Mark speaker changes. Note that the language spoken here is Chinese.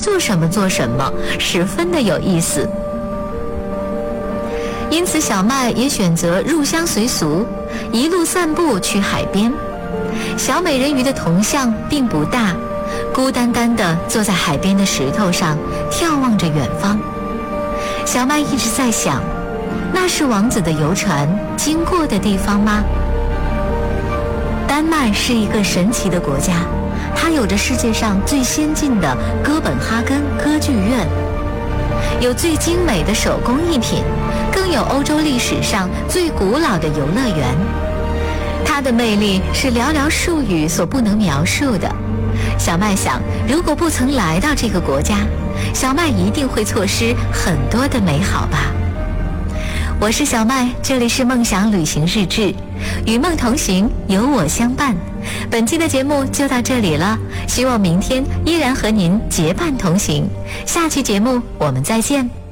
Speaker 1: 做什么做什么，十分的有意思。因此小麦也选择入乡随俗，一路散步去海边。小美人鱼的铜像并不大，孤单单地坐在海边的石头上，眺望着远方。小麦一直在想，那是王子的游船经过的地方吗？丹麦是一个神奇的国家，它有着世界上最先进的哥本哈根歌剧院，有最精美的手工艺品，更有欧洲历史上最古老的游乐园。它的魅力是寥寥数语所不能描述的。小麦想，如果不曾来到这个国家，小麦一定会错失很多的美好吧。我是小麦，这里是梦想旅行日志，与梦同行，有我相伴。本期的节目就到这里了，希望明天依然和您结伴同行。下期节目我们再见。